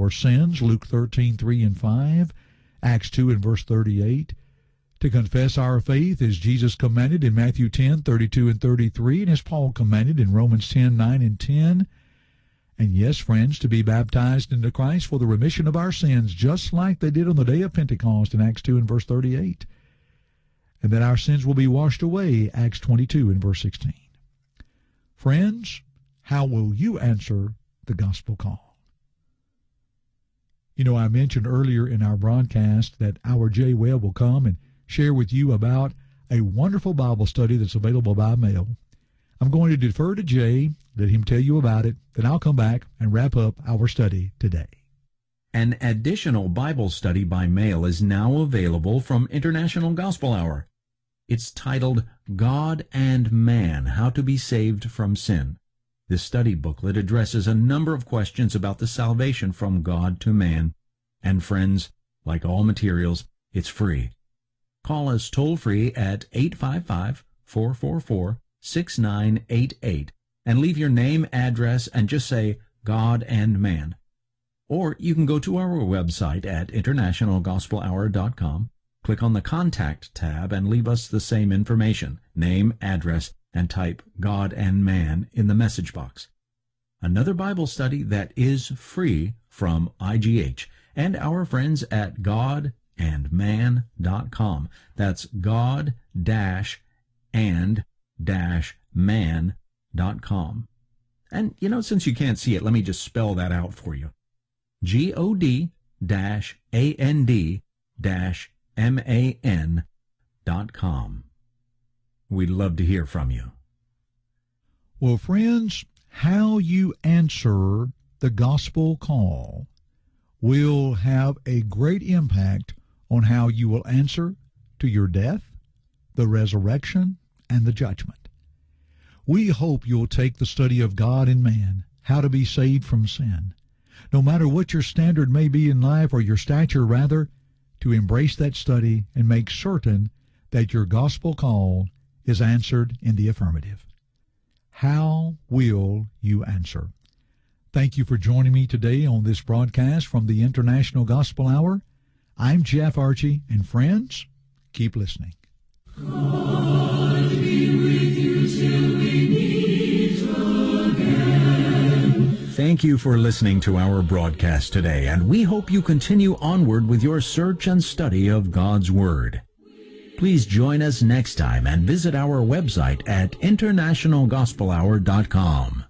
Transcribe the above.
our sins, Luke 13:3 and 5, Acts 2 and verse 38. To confess our faith as Jesus commanded in Matthew 10:32 and 33, and as Paul commanded in Romans 10:9 and 10. And yes, friends, to be baptized into Christ for the remission of our sins, just like they did on the day of Pentecost in Acts 2 and verse 38. And that our sins will be washed away, Acts 22 and verse 16. Friends, how will you answer the gospel call? You know, I mentioned earlier in our broadcast that our Jay Webb will come and share with you about a wonderful Bible study that's available by mail. I'm going to defer to Jay, let him tell you about it, then I'll come back and wrap up our study today. An additional Bible study by mail is now available from International Gospel Hour. It's titled God and Man, How to Be Saved from Sin. This study booklet addresses a number of questions about the salvation from God to man. And friends, like all materials, it's free. Call us toll-free at 855-444-6988 and leave your name, address, and just say God and Man. Or you can go to our website at internationalgospelhour.com, click on the Contact tab, and leave us the same information, name, address, and type God and Man in the message box. Another Bible study that is free from IGH and our friends at godandman.com. That's god-and-man.com. And, you know, since you can't see it, let me just spell that out for you. god-and-man.com. We'd love to hear from you. Well, friends, how you answer the gospel call will have a great impact on how you will answer to your death, the resurrection, and the judgment. We hope you'll take the study of God and man, how to be saved from sin, no matter what your standard may be in life, or your stature rather, to embrace that study and make certain that your gospel call is answered in the affirmative. How will you answer? Thank you for joining me today on this broadcast from the International Gospel Hour. I'm Jeff Archie, and friends, keep listening. God be with you till we meet again. Thank you for listening to our broadcast today, and we hope you continue onward with your search and study of God's Word. Please join us next time and visit our website at internationalgospelhour.com.